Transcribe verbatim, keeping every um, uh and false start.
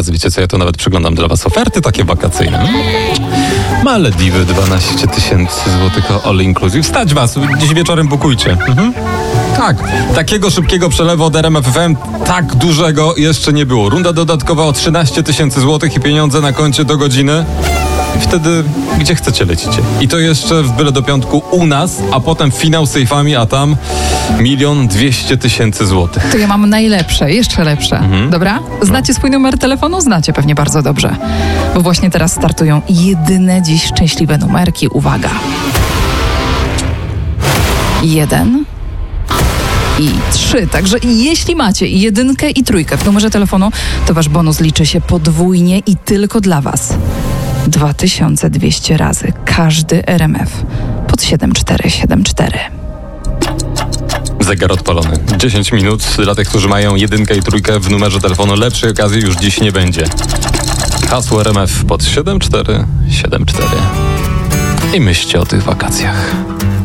razy. Wiecie co, ja to nawet przeglądam dla was oferty takie wakacyjne. Malediwy, dwanaście tysięcy złotych all inclusive. Stać was, dziś wieczorem bukujcie. Mhm. Tak, takiego szybkiego przelewu od R M F F M, tak dużego jeszcze nie było. Runda dodatkowa o trzynaście tysięcy złotych i pieniądze na koncie do godziny. I wtedy gdzie chcecie lecicie. I to jeszcze w byle do piątku u nas, a potem finał z sejfami, a tam milion dwieście tysięcy złotych. To ja mam najlepsze, jeszcze lepsze. Mhm. Dobra? Znacie swój numer telefonu? Znacie pewnie bardzo dobrze. Bo właśnie teraz startują jedyne dziś szczęśliwe numerki. Uwaga. Jeden i trzy. Także jeśli macie jedynkę i trójkę w numerze telefonu, to wasz bonus liczy się podwójnie i tylko dla was. dwa tysiące dwieście razy każdy R M F pod siedem cztery siedem cztery. Zegar odpalony. dziesięć minut. Dla tych, którzy mają jedynkę i trójkę w numerze telefonu, lepszej okazji już dziś nie będzie. Hasło R M F pod siedem cztery siedem cztery. I myślcie o tych wakacjach.